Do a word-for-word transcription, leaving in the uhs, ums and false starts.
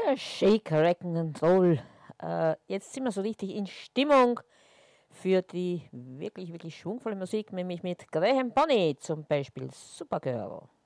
Shake, Racken and Roll. Äh, jetzt sind wir so richtig in Stimmung für die wirklich, wirklich schwungvolle Musik, nämlich mit Graham Bonnet zum Beispiel, Supergirl.